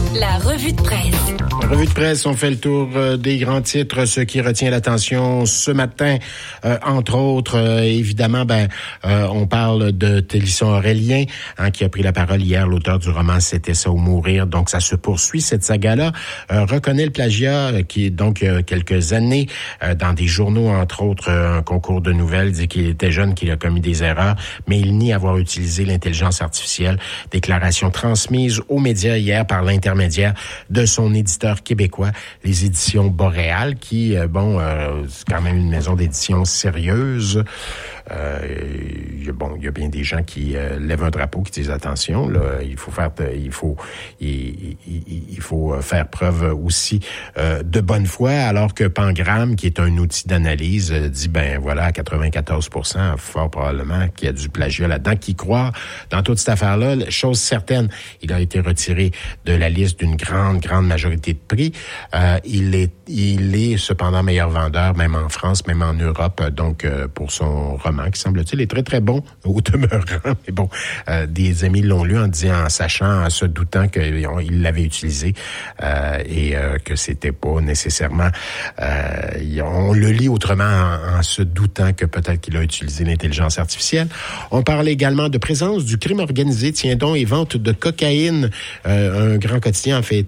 La revue de presse. Revue de presse, on fait le tour des grands titres, ce qui retient l'attention ce matin, entre autres, évidemment, on parle de Télisson Aurélien, qui a pris la parole hier, l'auteur du roman C'était ça ou mourir, donc ça se poursuit, cette saga-là, reconnaît le plagiat, qui est donc quelques années, dans des journaux, entre autres, un concours de nouvelles, dit qu'il était jeune, qu'il a commis des erreurs, mais il nie avoir utilisé l'intelligence artificielle, déclaration transmise aux médias hier par l'intermédiaire de son éditeur québécois, les éditions Boréal, qui, c'est quand même une maison d'édition sérieuse. Il y a bien des gens qui lèvent un drapeau, qui disent attention, là, il faut faire preuve aussi de bonne foi, alors que Pangram, qui est un outil d'analyse, dit à 94%, fort probablement qu'il y a du plagiat là-dedans, qui croit dans toute cette affaire-là. Chose certaine, il a été retiré de la liste d'une grande majorité de prix. Il est cependant meilleur vendeur, même en France, même en Europe, donc pour son roman, qui semble-t-il est très, très bon au demeurant. Mais bon, des amis l'ont lu en se doutant qu'il l'avait utilisé et que c'était pas nécessairement... on le lit autrement en se doutant que peut-être qu'il a utilisé l'intelligence artificielle. On parle également de présence du crime organisé, tiens donc, et vente de cocaïne. Un grand quotidien a fait